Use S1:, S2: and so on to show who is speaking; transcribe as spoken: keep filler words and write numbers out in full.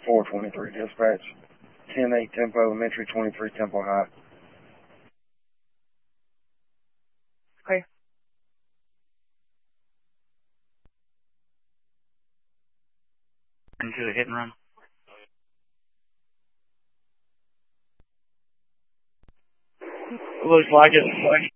S1: four twenty-three dispatch. ten eight tempo elementary, twenty-three tempo high.
S2: Okay.
S3: Into the hit and run.
S1: Looks like it.